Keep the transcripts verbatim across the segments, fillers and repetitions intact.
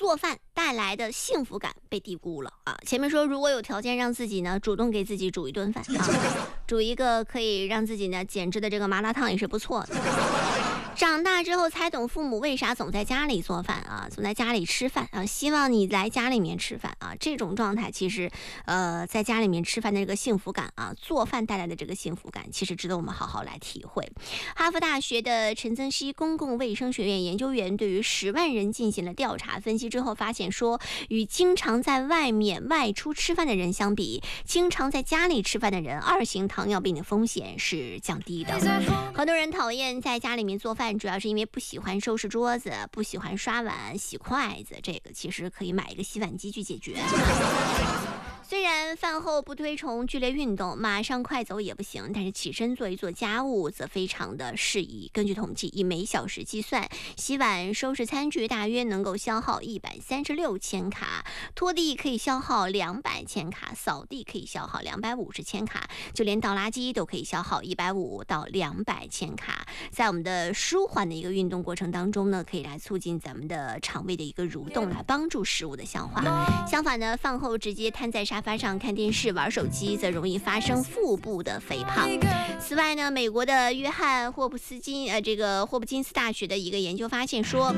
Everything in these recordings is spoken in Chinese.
做饭带来的幸福感被低估了啊！前面说，如果有条件让自己呢主动给自己煮一顿饭啊，煮一个可以让自己呢减脂的这个麻辣烫也是不错的。长大之后才懂父母为啥总在家里做饭啊，总在家里吃饭啊，希望你来家里面吃饭啊，这种状态其实，呃，在家里面吃饭的这个幸福感啊，做饭带来的这个幸福感，其实值得我们好好来体会。哈佛大学的陈增熙公共卫生学院研究员对于十万人进行了调查分析之后，发现说，与经常在外面外出吃饭的人相比，经常在家里吃饭的人，二型糖尿病的风险是降低的。很多人讨厌在家里面做饭，主要是因为不喜欢收拾桌子，不喜欢刷碗洗筷子，这个其实可以买一个洗碗机去解决。虽然饭后不推崇剧烈运动，马上快走也不行，但是起身做一做家务则非常的适宜。根据统计，以每小时计算，洗碗收拾餐具大约能够消耗一百三十六千卡，拖地可以消耗两百千卡，扫地可以消耗两百五十千卡，就连倒垃圾都可以消耗一百五到两百千卡。在我们的舒缓的一个运动过程当中呢，可以来促进咱们的肠胃的一个蠕动，来帮助食物的消化。相反呢，饭后直接瘫在沙发上看电视玩手机，则容易发生腹部的肥胖。此外呢，美国的约翰霍普斯金呃这个霍普金斯大学的一个研究发现说，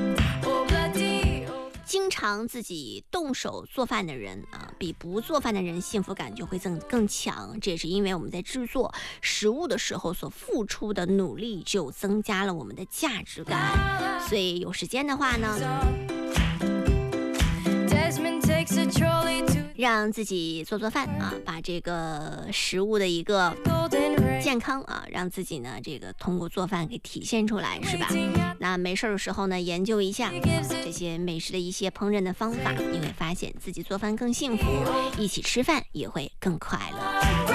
经常自己动手做饭的人啊，比不做饭的人幸福感就会更更强。这也是因为我们在制作食物的时候所付出的努力，就增加了我们的价值感。所以有时间的话呢，让自己做做饭啊，把这个食物的一个健康啊，让自己呢这个通过做饭给体现出来，是吧？那没事的时候呢，研究一下这些美食的一些烹饪的方法，你会发现自己做饭更幸福，一起吃饭也会更快乐。